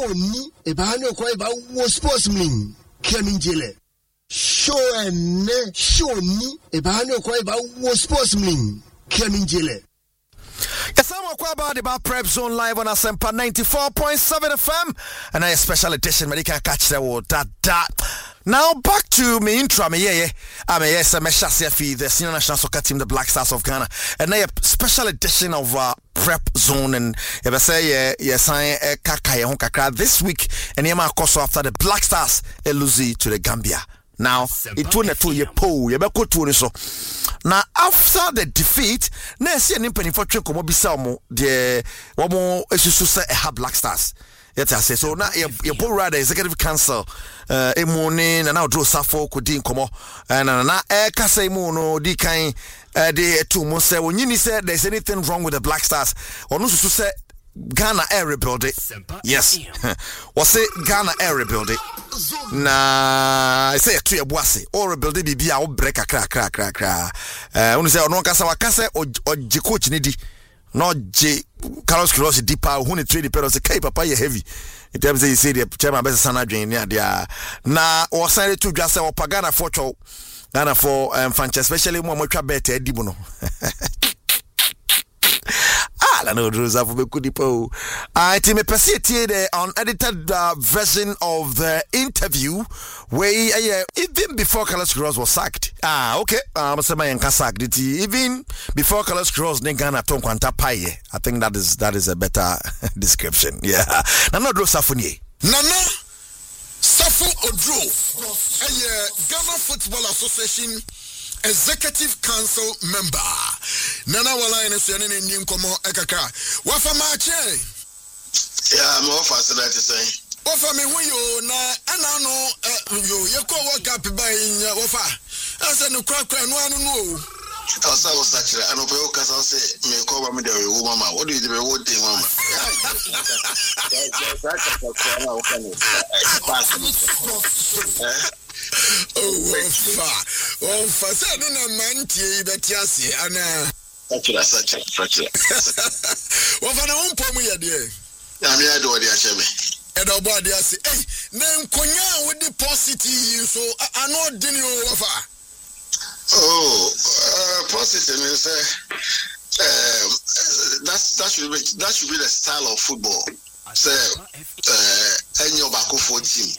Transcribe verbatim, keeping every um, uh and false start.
show ni e ba no ko e ba wo sportsman Kevin Jele show and show ni e ba no ko e ba wo sportsman Kevin Jele. Yes, I'm about the Prep Zone live on Asempa ninety-four point seven F M, and a special edition where you can catch the word that that. Now back to me intro, me yeah, I'm a yes, I'm a Shasiafi, the senior national soccer team, the Black Stars of Ghana, and a special edition of uh, Prep Zone, and if I say yeah, yes, I kakaya honkakra this week, and yama koso after the Black Stars lose to the Gambia. Now it won't two year po, you better to so. Now after the defeat, na see an impany for Chinko Mobisamo, the Wamo Esusa a Black Stars. Yet I say so now your poor rather executive council uh a morning and now draw Safo could komo and na air Kasa mono di kind uh the two months say when you said there's anything wrong with the Black Stars or no to say Ghana air rebuild it. Yes. Was it Ghana air rebuild it? Na I say to your bossy or rebuild it be a break a crack crack crack crack. Uh when you say no Kasa Wakasa or or Jikoch nidi. No J Carlos Cross deeper who need trade the pedals say papa you heavy. In terms of you say the chairman best sana drain near there. Na or sign to just say or Pagana for cho Ghana for um Franchise especially more much better Dibono. I know those are for good people. I team a the unedited uh, version of the interview where uh, even before Carlos Cross was sacked. Ah, okay. I'm saying sacked. Even before Carlos Cross, Ghana Tom Kwanta Paye. I think that is that is a better description. Yeah. Nana Odro Safuni. Nana Safu Odro, a Ghana Football Association Executive Council member. Nana wala ene so ene ndi nkomo ekaka. Wafa ma che. Yeah, I'm off as that is saying. Wafa me hu yo na ana no yo yeko work up by wafa. Asa no kra kra no anu no. Asa was actually an open kasa say me ko ba me dey wo mama. What do you do what dey mama? Oh, wafa. Wafa say no na man tie betiase ana. Actually, such a such a. Wafa na umpo mu ye de. Na me ado de ache me. E do bo de ase. Eh, na nkonya with the positive so ano dini o wafa. Oh, uh, positive is say um that's that should be that should be the style of football. Say uh any Obako for team.